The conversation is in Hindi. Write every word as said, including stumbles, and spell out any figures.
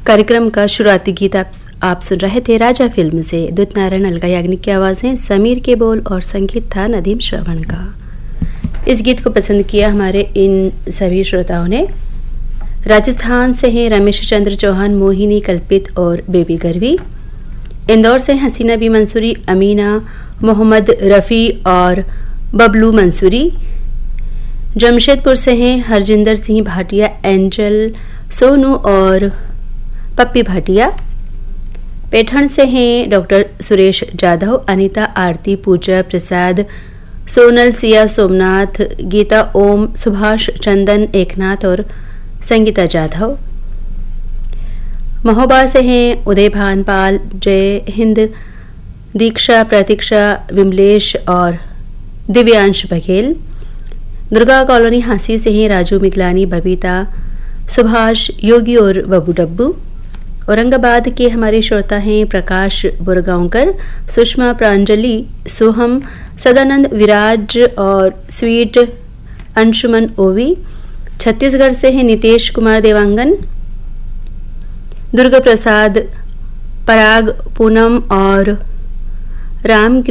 कार्यक्रम का शुरुआती गीत आप, आप सुन रहे थे राजा फिल्म से। दुत नारायण अलका याग्निक की आवाज़ें, समीर के बोल और संगीत था नदीम श्रवण का। इस गीत को पसंद किया हमारे इन सभी श्रोताओं ने। राजस्थान से हैं रमेश चंद्र चौहान, मोहिनी, कल्पित और बेबी गरवी। इंदौर से हसीना बी मंसूरी, अमीना, मोहम्मद रफ़ी और बबलू मंसूरी। जमशेदपुर से हैं हरजिंदर सिंह भाटिया, एंजल, सोनू और पप्पी भाटिया। पैठण से हैं डॉक्टर सुरेश जाधव, अनीता, आरती, पूजा, प्रसाद, सोनल, सिया, सोमनाथ, गीता, ओम, सुभाष, चंदन, एकनाथ और संगीता जाधव। महोबा से हैं उदय भानपाल, जय हिंद, दीक्षा, प्रतीक्षा, विमलेश और दिव्यांश बघेल। दुर्गा कॉलोनी हांसी से हैं राजू मिगलानी, बबीता, सुभाष, योगी और बबू डब्बू। औरंगाबाद के हमारे श्रोता हैं प्रकाश बुरगांवकर, सुषमा, प्रांजलि, सोहम, सदानंद, विराज और स्वीट अंशुमन ओवी। छत्तीसगढ़ से हैं नितेश कुमार देवांगन, दुर्गा प्रसाद, पराग, पूनम और राम